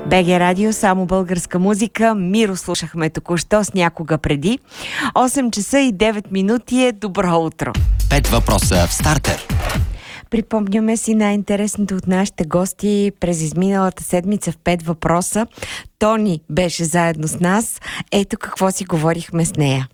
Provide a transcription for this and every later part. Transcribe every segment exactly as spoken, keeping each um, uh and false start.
Б Г Радио, само българска музика. Миро слушахме току-що с някога преди. осем часа и девет минути е. Добро утро. Пет въпроса в стартер. Припомняме си най-интересното от нашите гости през изминалата седмица в Пет въпроса. Тони беше заедно с нас. Ето какво си говорихме с нея.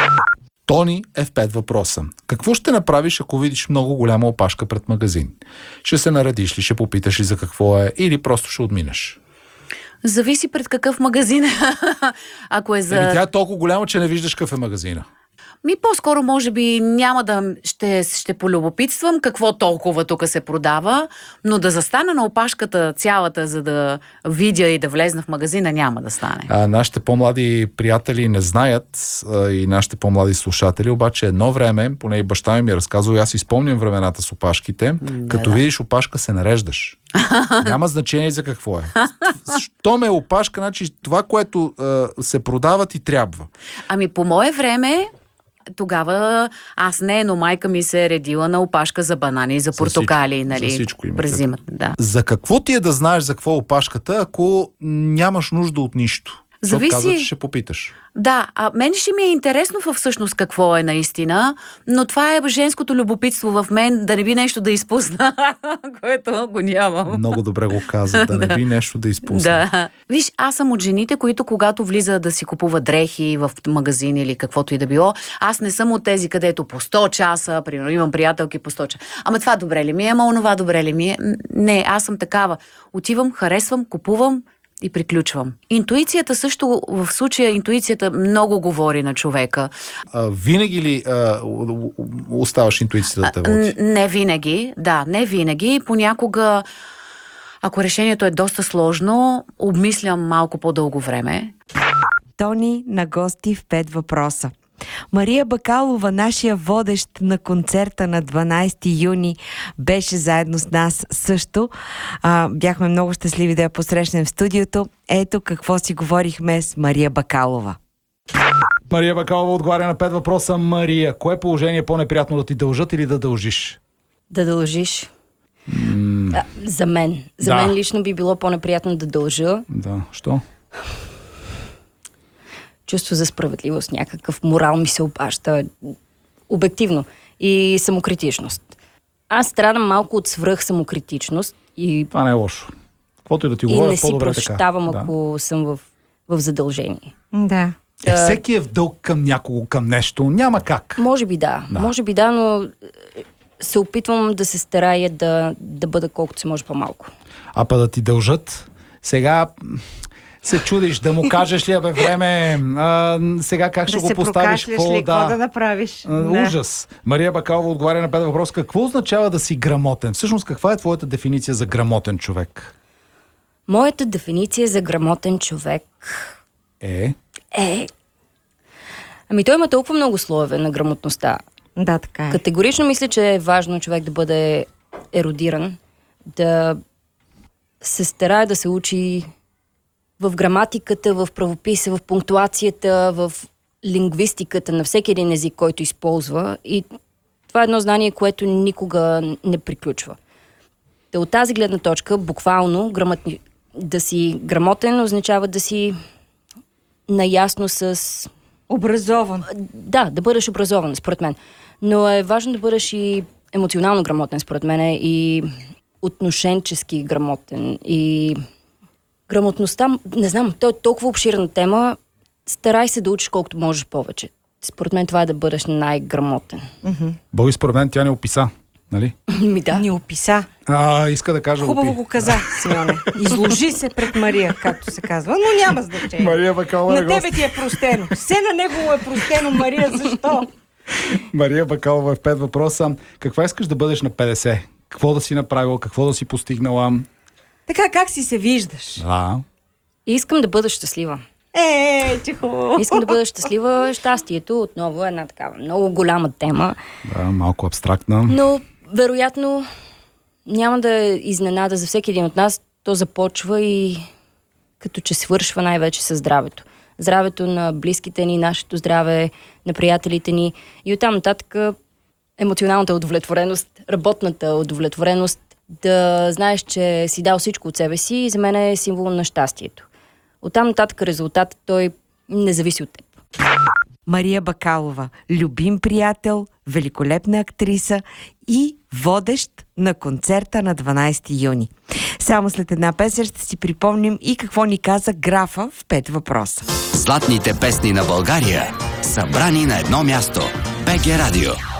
Тони е в Пет въпроса. Какво ще направиш, ако видиш много голяма опашка пред магазин? Ще се наредиш ли, ще попиташ ли за какво е или просто ще отминеш? Зависи пред какъв магазин. Ако е за... Еми, тя е толкова голяма, че не виждаш какъв е магазина. Ми по-скоро може би няма да ще, ще полюбопитствам какво толкова тук се продава, но да застана на опашката цялата, за да видя и да влезна в магазина, няма да стане. А, нашите по-млади приятели не знаят а, и нашите по-млади слушатели, обаче едно време, поне и баща ми ми е разказал, аз си спомням времената с опашките, да, като да. видиш опашка се нареждаш. Няма значение за какво е. Що ме е опашка, значи това, което а, се продава, ти трябва. Ами по мое време тогава аз не, но майка ми се е редила на опашка за банани, за портокали, всичко, нали, за всичко имате. през зимата. Да. За какво ти е да знаеш за какво е опашката, ако нямаш нужда от нищо? Защото Зависи. казват, че ще попиташ. Да, а мен ще ми е интересно във всъщност какво е наистина, но това е женското любопитство в мен, да не би нещо да изпусна, което го нямам. Много добре го каза, да не би нещо да изпусна. Да. Виж, аз съм от жените, които когато влиза да си купува дрехи в магазин или каквото и да било, аз не съм от тези, където по сто часа, примерно имам приятелки по сто часа. Ама това добре ли ми е, ама онова добре ли ми е? Не, аз съм такава. Отивам, харесвам, купувам и приключвам. Интуицията също, в случая интуицията много говори на човека. А, винаги ли а, оставаш интуицията да те води? Не винаги, да, не винаги. Понякога, ако решението е доста сложно, обмислям малко по-дълго време. Тони на гости в Пет въпроса. Мария Бакалова, нашия водещ на концерта на дванайсети юни, беше заедно с нас също. А, бяхме много щастливи да я посрещнем в студиото. Ето какво си говорихме с Мария Бакалова. Мария Бакалова отговаря на Пет въпроса. Мария, кое положение е по-неприятно, да ти дължат или да дължиш? Да дължиш. Mm. А, за мен. За Да. мен лично би било по-неприятно да дължа. Да, що? Чувство за справедливост, някакъв морал ми се обаща. Обективно. И самокритичност. Аз страдам малко от свръх самокритичност и, Това не е лошо. Каквото и да ти и говоря, не си по-добре прощавам, така. ако съм в, в задължение. Да. Да. Е, всеки е в дълг към някого, към нещо. Няма как. Може би да. Да. Може би да, но е, се опитвам да се старая да, да бъда колкото се може по-малко. А па да ти дължат, сега се чудиш да му кажеш ли, абе, време, а, сега как ще Да го се поставиш, прокашляш ли, какво да направиш? А, Да. Ужас. Мария Бакалова отговаря на Пет въпрос. Какво означава да си грамотен? Всъщност, каква е твоята дефиниция за грамотен човек? Моята дефиниция за грамотен човек Е? е... Ами той има толкова много слоеве на грамотността. Да, така е. Категорично мисля, че е важно човек да бъде ерудиран, да се старае да се учи в граматиката, в правописа, в пунктуацията, в лингвистиката на всеки един език, който използва. И това е едно знание, което никога не приключва. Та от тази гледна точка, буквално, грамотни... да си грамотен означава да си наясно с... Образован. Да, да бъдеш образован, според мен. Но е важно да бъдеш и емоционално грамотен, според мен, и отношенчески грамотен. И грамотността, не знам, то е толкова обширна тема, старай се да учиш колкото можеш повече. Според мен това е да бъдеш най-грамотен. Боги, според мен тя не описа, нали? Ми да. Ни описа. А, иска да кажа Хубаво опи. го каза, Симоне. Изложи се пред Мария, както се казва, но няма значение. Мария Бакалова На е гост. тебе ти е простено. Все на него му е простено, Мария, защо? Мария Бакалова е в Пет въпроса. Каква искаш да бъдеш на петдесет? Какво да си направила? Какво да си постигнала? Така, как си се виждаш? А, И искам да бъда щастлива. Е, че хубаво. Искам да бъда щастлива. Щастието отново е една такава много голяма тема. да, малко абстрактна. Но, вероятно, няма да е изненада за всеки един от нас. То започва и като че свършва най-вече със здравето. Здравето на близките ни, нашето здраве, на приятелите ни. И оттам нататък емоционалната удовлетвореност, работната удовлетвореност да знаеш, че си дал всичко от себе си, за мен е символ на щастието. Оттам нататък резултат, той не зависи от теб. Мария Бакалова, любим приятел, великолепна актриса и водещ на концерта на дванайсети юни. Само след една песен ще си припомним и какво ни каза графа в пет въпроса. Златните песни на България, събрани на едно място. БГ Радио.